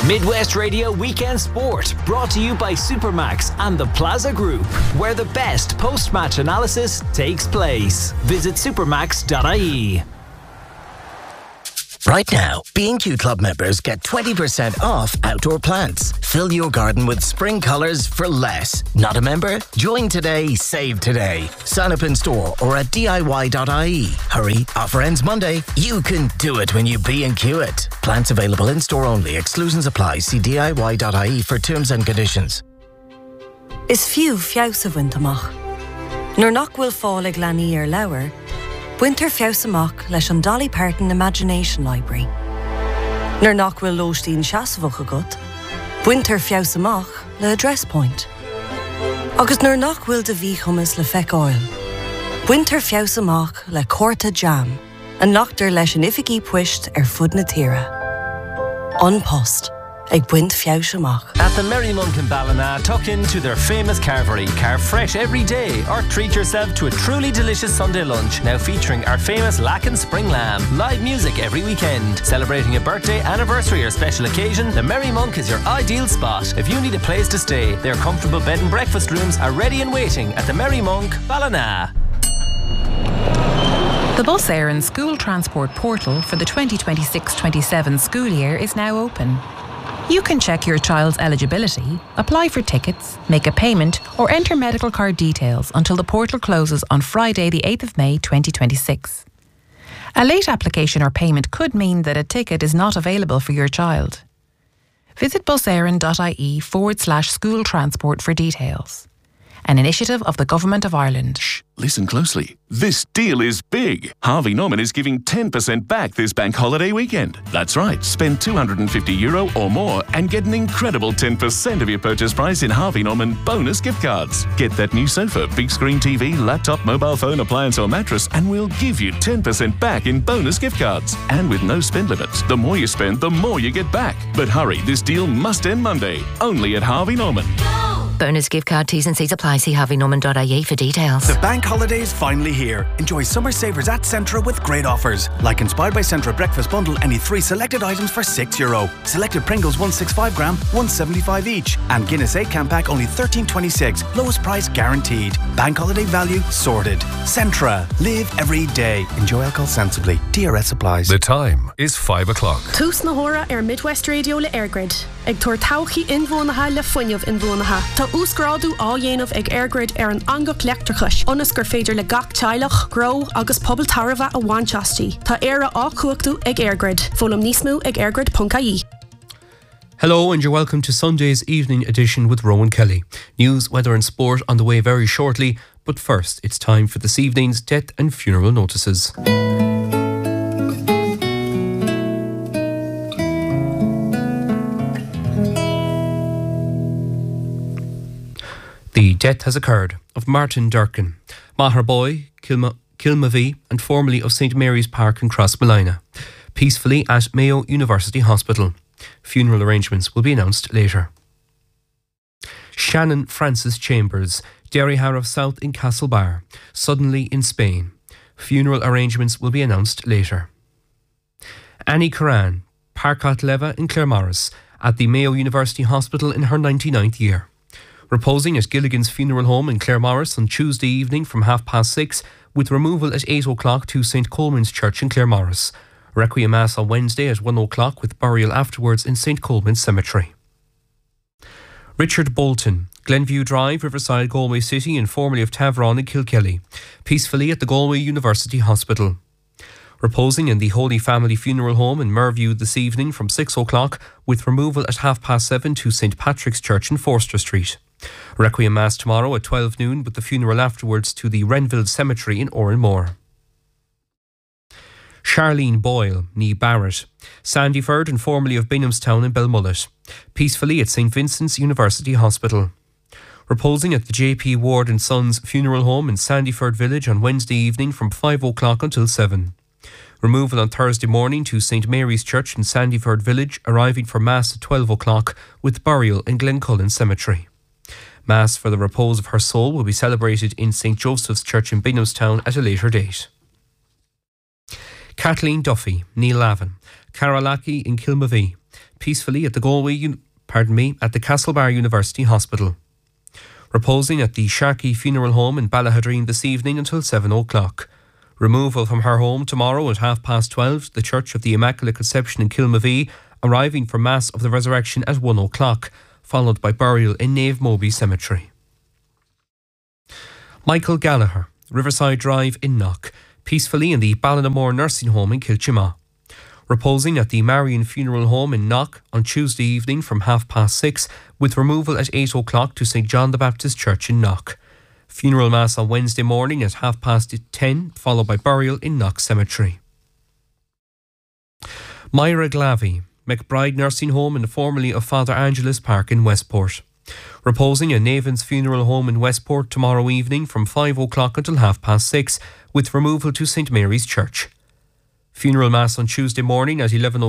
Midwest Radio Weekend Sport, brought to you by Supermax and the Plaza Group, where the best post-match analysis takes place. Visit supermax.ie. Right now, B&Q Club members get 20% off outdoor plants. Fill your garden with spring colours for less. Not a member? Join today, save today. Sign up in store or at DIY.ie. Hurry, offer ends Monday. You can do it when you B&Q it. Plants available in store only. Exclusions apply. See DIY.ie for terms and conditions. Is few fios of wintermach. Nor knock will fall ag lani ar lower. Winter fiausamach leis an Dolly Parton Imagination Library. Nor knock will Lochstein Shasavach agut. Winter fiausamach le Address Point. Agus nor knock will de vie hummus le Feck Oil. Winter fiausamach le Corta Jam. And knockter leis an ifigi puisht fud na tira. Unpost. Ag buint fiausamach. At the Merry Monk in Ballina, tuck into their famous carvery. Carve fresh every day or treat yourself to a truly delicious Sunday lunch, now featuring our famous Lacken Spring Lamb. Live music every weekend. Celebrating a birthday, anniversary or special occasion, the Merry Monk is your ideal spot. If you need a place to stay, their comfortable bed and breakfast rooms are ready and waiting at the Merry Monk, Ballina. The Bus Éireann School Transport Portal for the 2026-27 school year is now open. You can check your child's eligibility, apply for tickets, make a payment or enter medical card details until the portal closes on Friday the 8th of May 2026. A late application or payment could mean that a ticket is not available for your child. Visit buseireann.ie/school transport for details. An initiative of the Government of Ireland. Shh, listen closely. This deal is big. Harvey Norman is giving 10% back this bank holiday weekend. That's right, spend €250 or more and get an incredible 10% of your purchase price in Harvey Norman bonus gift cards. Get that new sofa, big screen TV, laptop, mobile phone, appliance or mattress and we'll give you 10% back in bonus gift cards. And with no spend limits, the more you spend, the more you get back. But hurry, this deal must end Monday. Only at Harvey Norman. Bonus gift card T's and C's apply. See harveynorman.ie for details. The bank holiday is finally here. Enjoy summer savers at Centra with great offers. Like Inspired by Centra Breakfast Bundle, any 3 selected items for €6. Selected Pringles 165 gram, $1.75 each. And Guinness 8-can pack only $13.26. Lowest price guaranteed. Bank holiday value sorted. Centra. Live every day. Enjoy alcohol sensibly. DRS applies. The time is 5 o'clock. Tús na hóra Midwest Radio le Airgrid. Ag tuair tauchaí inbhuanaithe le fuinneamh inbhuanaithe. Tá úscráidú á dhéanamh ag Airgrid an angach leachtrachais. Ionas gur féidir le gach teilech, gro agus pobl tarbha a bhainteastí. Tá éire á cuachtú ag Airgrid. Fólam níos mó ag airgrid.ie. Hello and you're welcome to Sunday's evening edition with Rowan Kelly. News, weather and sport on the way very shortly, but first it's time for this evening's death and funeral notices. The death has occurred of Martin Durkin, Maher Boy, Kilmavie and formerly of St Mary's Park in Crossmolina, peacefully at Mayo University Hospital. Funeral arrangements will be announced later. Shannon Francis Chambers, Derryharrow South in Castlebar, suddenly in Spain. Funeral arrangements will be announced later. Annie Curran, Parcott Leva in Claremorris, at the Mayo University Hospital in her 99th year. Reposing at Gilligan's Funeral Home in Claremorris on Tuesday evening from 6:30, with removal at 8 o'clock to St Coleman's Church in Claremorris. Requiem Mass on Wednesday at 1 o'clock with burial afterwards in St Coleman's Cemetery. Richard Bolton, Glenview Drive, Riverside, Galway City and formerly of Tavron in Kilkelly, peacefully at the Galway University Hospital. Reposing in the Holy Family Funeral Home in Merview this evening from 6 o'clock with removal at 7:30 to St Patrick's Church in Forster Street. Requiem Mass tomorrow at 12 noon with the funeral afterwards to the Renville Cemetery in Oranmore. Charlene Boyle, née Barrett, Sandyford and formerly of Binghamstown in Belmullet, peacefully at St Vincent's University Hospital. Reposing at the JP Ward and Sons Funeral Home in Sandyford Village on Wednesday evening from 5 o'clock until 7. Removal on Thursday morning to St Mary's Church in Sandyford Village, arriving for Mass at 12 o'clock with burial in Glencullen Cemetery. Mass for the repose of her soul will be celebrated in St Joseph's Church in Binghamstown at a later date. Kathleen Duffy, née Lavin, Carolaki in Kilmavie, peacefully at the at the Castlebar University Hospital. Reposing at the Sharkey Funeral Home in Ballahadreen this evening until 7 o'clock. Removal from her home tomorrow at 12:30 to the Church of the Immaculate Conception in Kilmavee, arriving for Mass of the Resurrection at 1 o'clock, followed by burial in Nave Moby Cemetery. Michael Gallagher, Riverside Drive in Knock, peacefully in the Ballinamore Nursing Home in Kilchima. Reposing at the Marion Funeral Home in Knock on Tuesday evening from 6:30, with removal at 8 o'clock to St John the Baptist Church in Knock. Funeral Mass on Wednesday morning at 10:30, followed by burial in Knock Cemetery. Myra Glavey, McBride Nursing Home and formerly of Father Angelus Park in Westport. Reposing in Navan's Funeral Home in Westport tomorrow evening from 5 o'clock until 6:30, with removal to St Mary's Church. Funeral Mass on Tuesday morning at 11